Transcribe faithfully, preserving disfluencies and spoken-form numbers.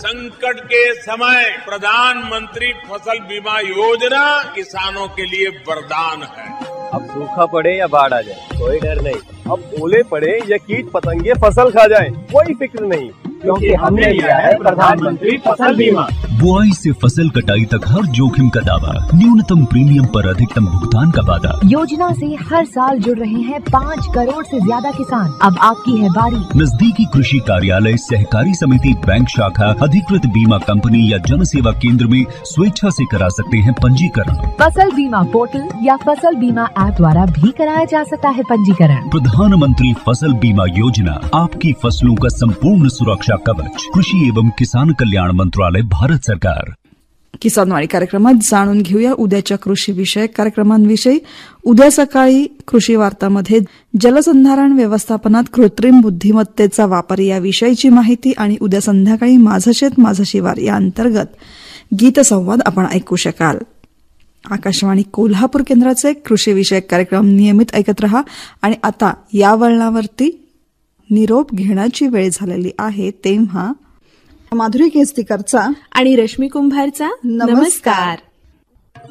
संकट के समय प्रधानमंत्री फसल बीमा योजना किसानों के लिए वरदान है। अब सूखा पड़े या बाढ़ आ जाए कोई डर नहीं, अब ओले पड़े या कीट पतंगे फसल खा जाए कोई फिक्र नहीं, क्योंकि हमने लिया है प्रधानमंत्री फसल बीमा। बुआई से फसल कटाई तक हर जोखिम का दावा, न्यूनतम प्रीमियम पर अधिकतम भुगतान का वादा। योजना से हर साल जुड़ रहे हैं पाँच करोड़ से ज्यादा किसान। अब आपकी है बारी। नजदीकी कृषि कार्यालय, सहकारी समिति, बैंक शाखा, अधिकृत बीमा कंपनी या जन सेवा केंद्र में स्वेच्छा से करा सकते हैं पंजीकरण। फसल बीमा पोर्टल या फसल बीमा ऐप द्वारा भी कराया जा सकता है पंजीकरण। प्रधानमंत्री फसल बीमा योजना, आपकी फसलों का संपूर्ण सुरक्षा कवच। कृषी एवं किसान कल्याण मंत्रालय, भारत सरकार। किसानवाणी कार्यक्रमात जाणून घेऊया उद्याच्या कृषी विषयक कार्यक्रमांविषयी। उद्या सकाळी कृषी वार्तामध्ये जलसंधारण व्यवस्थापनात कृत्रिम बुद्धिमत्तेचा वापर या विषयीची माहिती आणि उद्या संध्याकाळी माझं शेत माझं शिवार या अंतर्गत गीतसंवाद आपण ऐकू शकाल। आकाशवाणी कोल्हापूर केंद्राचे कृषी विषयक कार्यक्रम नियमित ऐकत रहा आणि आता या वळणावरती निरोप घेण्याची वेळ झालेली आहे, तेव्हा माधुरी केसतीकरचा आणि रश्मी कुंभारचा नमस्कार।